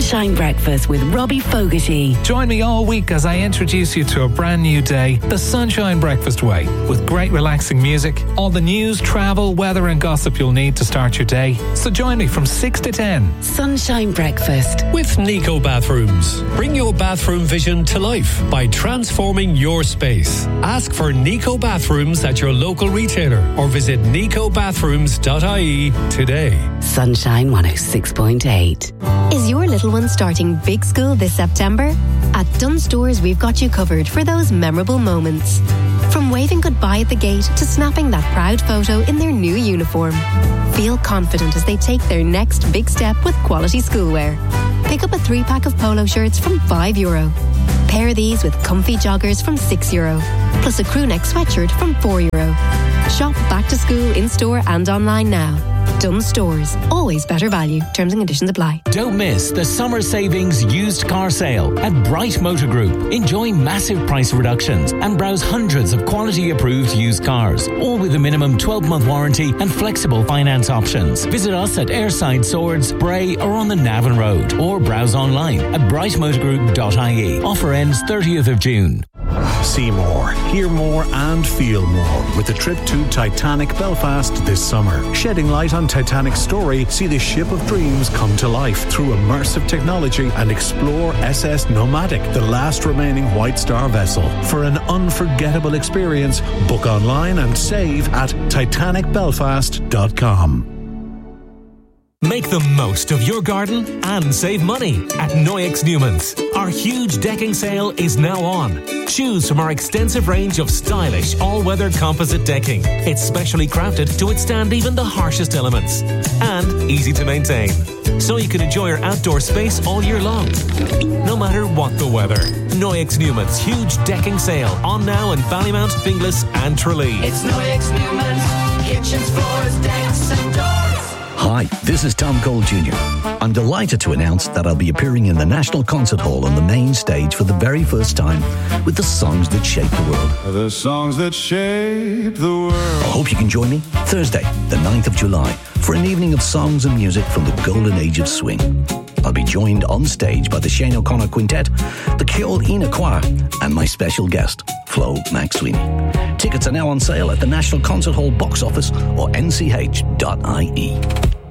Sunshine Breakfast with Robbie Fogarty. Join me all week as I introduce you to a brand new day, the Sunshine Breakfast way, with great relaxing music, all the news, travel, weather and gossip you'll need to start your day. So join me from 6 to 10. Sunshine Breakfast with Nico Bathrooms. Bring your bathroom vision to life by transforming your space. Ask for Nico Bathrooms at your local retailer or visit nicobathrooms.ie today. Sunshine 106.8. Is your little one starting big school this September? At Dunnes Stores, we've got you covered for those memorable moments. From waving goodbye at the gate to snapping that proud photo in their new uniform. Feel confident as they take their next big step with quality schoolwear. Pick up a 3-pack of polo shirts from €5. Pair these with comfy joggers from €6, plus a crewneck sweatshirt from €4. Shop back to school in-store and online now. Dunnes Stores. Always better value. Terms and conditions apply. Don't miss the summer savings used car sale at Bright Motor Group. Enjoy massive price reductions and browse hundreds of quality approved used cars, all with a minimum 12-month warranty and flexible finance options. Visit us at Airside Swords, Bray or on the Navan Road, or browse online at brightmotorgroup.ie. Offer ends 30th of June. See more, hear more and feel more with a trip to Titanic Belfast this summer. Shedding light on Titanic's story, see the ship of dreams come to life through immersive technology and explore SS Nomadic, the last remaining White Star vessel. For an unforgettable experience, book online and save at titanicbelfast.com. Make the most of your garden and save money at Noyex Newmans. Our huge decking sale is now on. Choose from our extensive range of stylish all-weather composite decking. It's specially crafted to withstand even the harshest elements. And easy to maintain. So you can enjoy your outdoor space all year long. No matter what the weather. Noyex Newmans huge decking sale on now in Ballymount, Finglas and Tralee. It's Noyex Newmans. Kitchens, floors, decks and doors. Hi, this is Tom Cole Jr. I'm delighted to announce that I'll be appearing in the National Concert Hall on the main stage for the very first time with the songs that shape the world. The songs that shape the world. I hope you can join me Thursday, the 9th of July, for an evening of songs and music from the golden age of swing. I'll be joined on stage by the Shane O'Connor Quintet, the Ceol Ina Choir, and my special guest, Flo McSweeney. Tickets are now on sale at the National Concert Hall box office or nch.ie.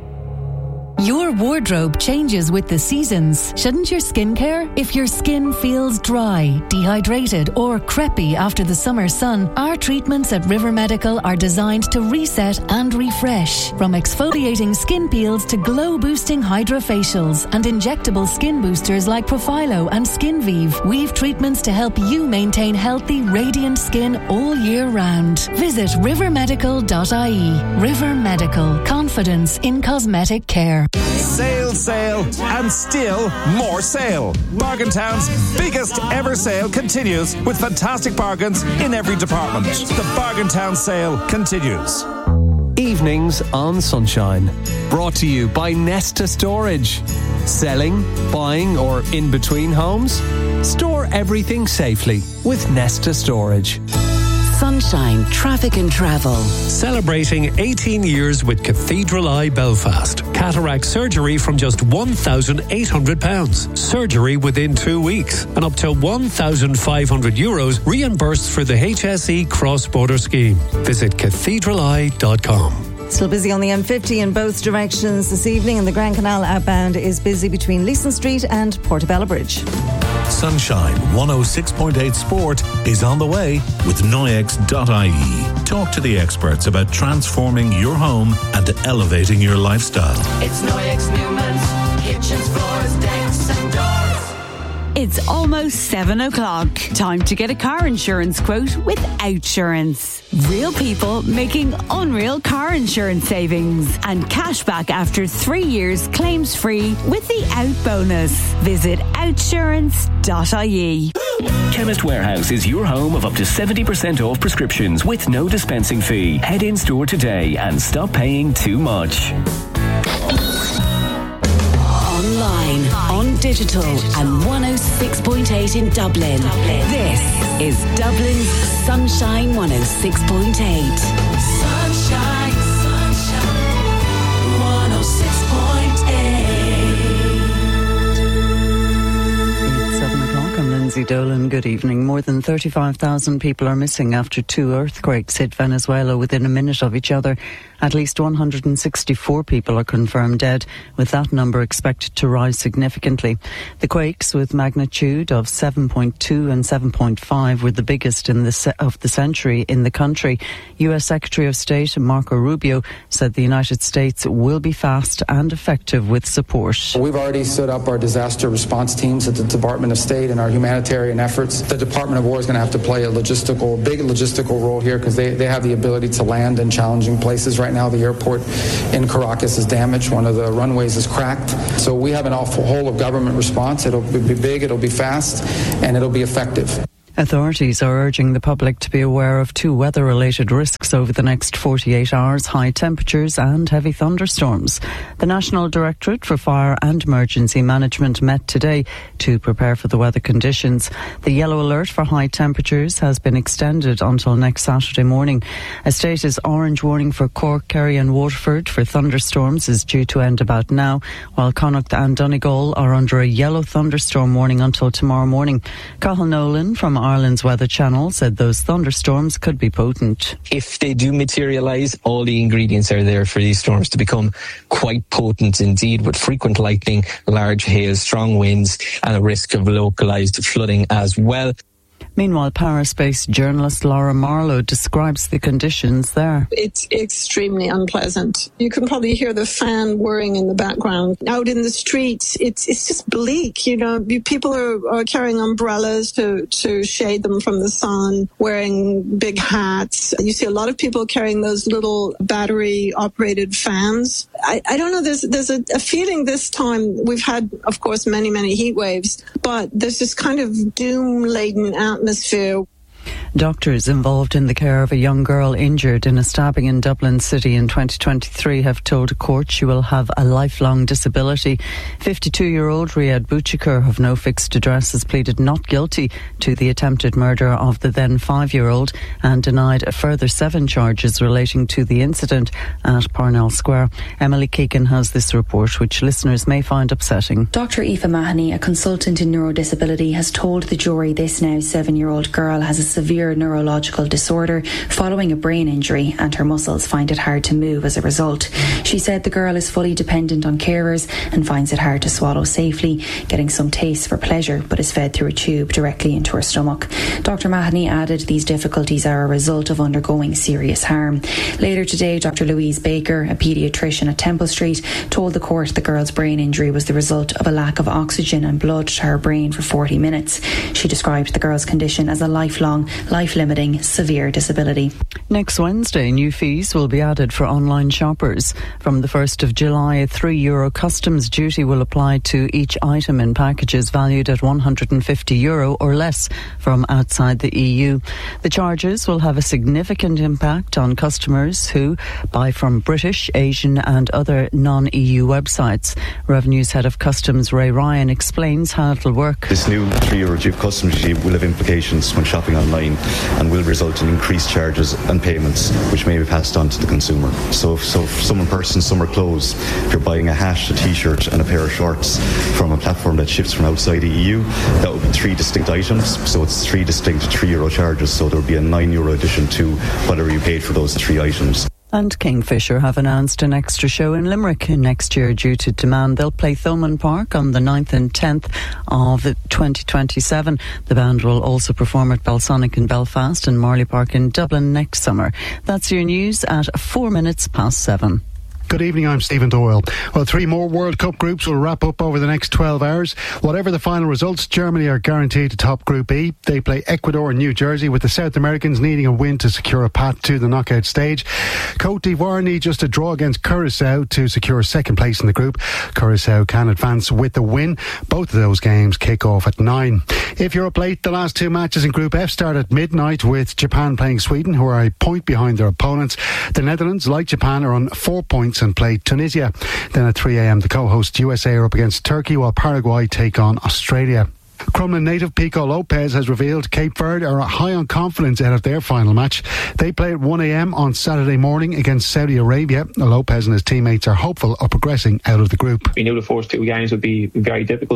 Your wardrobe changes with the seasons. Shouldn't your skin care? If your skin feels dry, dehydrated or crepey after the summer sun, our treatments at River Medical are designed to reset and refresh. From exfoliating skin peels to glow-boosting hydrofacials and injectable skin boosters like Profilo and SkinVive, we've treatments to help you maintain healthy, radiant skin all year round. Visit rivermedical.ie. River Medical. Confidence in cosmetic care. Sale, and still more sale. Bargain Town's biggest ever sale continues with fantastic bargains in every department. The Bargain Town sale continues. Evenings on Sunshine. Brought to you by Nesta Storage. Selling, buying or in between homes? Store everything safely with Nesta Storage. Sunshine Traffic and Travel. Celebrating 18 years with Cathedral Eye Belfast. Cataract surgery from just £1,800. Surgery within 2 weeks. And up to €1,500 reimbursed for the HSE cross-border scheme. Visit cathedraleye.com. Still busy on the M50 in both directions this evening, and the Grand Canal outbound is busy between Leeson Street and Portobello Bridge. Sunshine 106.8 Sport is on the way with Noyex.ie. Talk to the experts about transforming your home and elevating your lifestyle. It's Noyex Newmans. Kitchens, floors, decks and doors. It's almost 7 o'clock. Time to get a car insurance quote with Outsurance. Real people making unreal car insurance savings and cash back after 3 years claims free with the Out bonus. Visit outsurance.ie. Chemist Warehouse is your home of up to 70% off prescriptions with no dispensing fee. Head in store today and stop paying too much. Online, on digital and 106.8 in Dublin. This is Dublin's Sunshine 106.8. Sunshine, 106.8. Susie Dolan. Good evening. More than 35,000 people are missing after 2 earthquakes hit Venezuela within a minute of each other. At least 164 people are confirmed dead, with that number expected to rise significantly. The quakes, with magnitude of 7.2 and 7.5, were the biggest of the century in the country. U.S. Secretary of State Marco Rubio said the United States will be fast and effective with support. We've already stood up our disaster response teams at the Department of State and our humanitarian efforts. The Department of War is going to have to play a big logistical role here because they have the ability to land in challenging places. Right now, the airport in Caracas is damaged. One of the runways is cracked. So we have an whole of government response. It'll be big, it'll be fast, and it'll be effective. Authorities are urging the public to be aware of 2 weather-related risks over the next 48 hours, high temperatures and heavy thunderstorms. The National Directorate for Fire and Emergency Management met today to prepare for the weather conditions. The yellow alert for high temperatures has been extended until next Saturday morning. A status orange warning for Cork, Kerry and Waterford for thunderstorms is due to end about now, while Connacht and Donegal are under a yellow thunderstorm warning until tomorrow morning. Cathal Nolan from Ireland's Weather Channel said those thunderstorms could be potent. If they do materialise, all the ingredients are there for these storms to become quite potent indeed, with frequent lightning, large hail, strong winds and a risk of localised flooding as well. Meanwhile, Paris-based journalist Laura Marlowe describes the conditions there. It's extremely unpleasant. You can probably hear the fan whirring in the background. Out in the streets, it's just bleak. You know, people are carrying umbrellas to shade them from the sun, wearing big hats. You see a lot of people carrying those little battery-operated fans. I don't know, there's a feeling this time. We've had, of course, many heat waves, but there's this kind of doom-laden atmosphere. Doctors involved in the care of a young girl injured in a stabbing in Dublin City in 2023 have told a court she will have a lifelong disability. 52-year-old Riyad Bouchikar of no fixed address has pleaded not guilty to the attempted murder of the then 5-year-old and denied a further 7 charges relating to the incident at Parnell Square. Emily Keegan has this report, which listeners may find upsetting. Dr. Aoife Mahoney, a consultant in neurodisability, has told the jury this now 7-year-old girl has a severe neurological disorder following a brain injury, and her muscles find it hard to move as a result. She said the girl is fully dependent on carers and finds it hard to swallow safely, getting some taste for pleasure, but is fed through a tube directly into her stomach. Dr. Mahoney added these difficulties are a result of undergoing serious harm. Later today, Dr. Louise Baker, a paediatrician at Temple Street, told the court the girl's brain injury was the result of a lack of oxygen and blood to her brain for 40 minutes. She described the girl's condition as a lifelong, life-limiting, severe disability. Next Wednesday, new fees will be added for online shoppers. From the 1st of July, a €3 customs duty will apply to each item in packages valued at €150 or less from outside the EU. The charges will have a significant impact on customers who buy from British, Asian and other non-EU websites. Revenue's Head of Customs, Ray Ryan, explains how it will work. This new €3 customs duty will have implications when shopping online and will result in increased charges and payments which may be passed on to the consumer. So if someone purchases summer clothes, if you're buying a hat, a t-shirt and a pair of shorts from a platform that ships from outside the EU, that would be 3 distinct items, so it's 3 distinct €3 charges, so there would be a €9 addition to whatever you paid for those 3 items. And Kingfisher have announced an extra show in Limerick next year due to demand. They'll play Thomond Park on the 9th and 10th of 2027. The band will also perform at Balsonic in Belfast and Marley Park in Dublin next summer. That's your news at 7:04. Good evening, I'm Stephen Doyle. Well, 3 more World Cup groups will wrap up over the next 12 hours. Whatever the final results, Germany are guaranteed to top Group E. They play Ecuador and New Jersey, with the South Americans needing a win to secure a path to the knockout stage. Cote d'Ivoire need just a draw against Curaçao to secure second place in the group. Curaçao can advance with a win. Both of those games kick off at 9. If you're up late, the last 2 matches in Group F start at midnight, with Japan playing Sweden, who are a point behind their opponents. The Netherlands, like Japan, are on 4 points and play Tunisia. Then at 3 a.m, the co-hosts USA are up against Turkey, while Paraguay take on Australia. Crumlin native Pico Lopez has revealed Cape Verde are high on confidence ahead of their final match. They play at 1 a.m. on Saturday morning against Saudi Arabia. Lopez and his teammates are hopeful of progressing out of the group. We knew the first 2 games would be very difficult.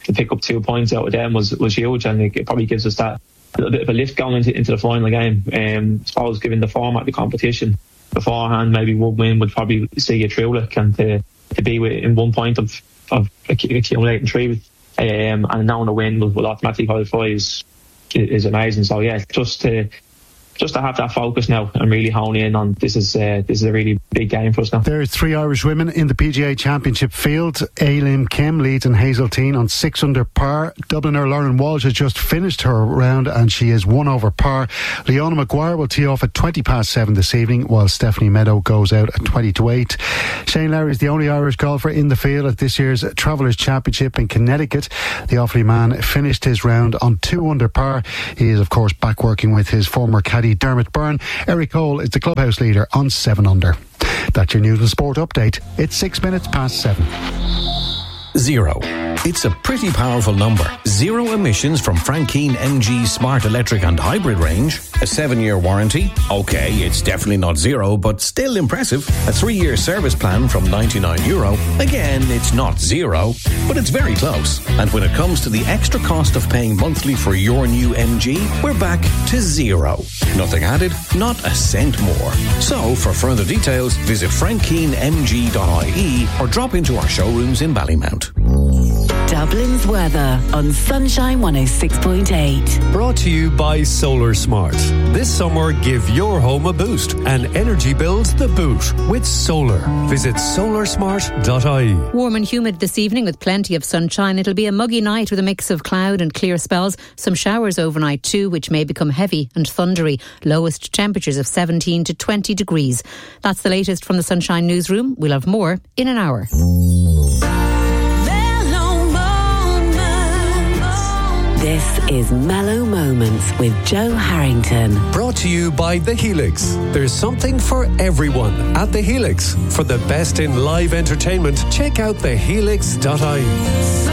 to pick up 2 points out of them was huge, and it probably gives us that little bit of a lift going into the final game. I suppose given the format of the competition beforehand, maybe one win would probably see you through, and to be in 1 point of accumulating 3, and knowing the win will automatically qualify is amazing. So yeah, just to have that focus now and really hone in on this is a really big game for us now. There's 3 Irish women in the PGA Championship field. Aileen Kim leads in Hazeltine on 6 under par. Dubliner Lauren Walsh has just finished her round and she is 1 over par. Leona Maguire will tee off at 7:20 this evening, while Stephanie Meadow goes out at 8:20. Shane Lowry is the only Irish golfer in the field at this year's Travellers Championship in Connecticut. The Offaly man finished his round on 2 under par. He is of course back working with his former caddy Dermot Byrne. Eric Cole is the clubhouse leader on 7 under. That's your news and sport update. It's 7:06. 0. It's a pretty powerful number. 0 emissions from Frank Keane MG Smart Electric and Hybrid range. A 7-year warranty. Okay, it's definitely not 0, but still impressive. A 3-year service plan from €99. Again, it's not 0, but it's very close. And when it comes to the extra cost of paying monthly for your new MG, we're back to 0. Nothing added, not a cent more. So, for further details, visit frankkeenemg.ie or drop into our showrooms in Ballymount. Dublin's weather on Sunshine 106.8. Brought to you by Solar Smart. This summer, give your home a boost and energy bills the boot with solar. Visit solarsmart.ie. Warm and humid this evening with plenty of sunshine. It'll be a muggy night with a mix of cloud and clear spells. Some showers overnight too, which may become heavy and thundery. Lowest temperatures of 17 to 20 degrees. That's the latest from the Sunshine Newsroom. We'll have more in an hour. This is Mellow Moments with Joe Harrington. Brought to you by The Helix. There's something for everyone at The Helix. For the best in live entertainment, check out thehelix.ie.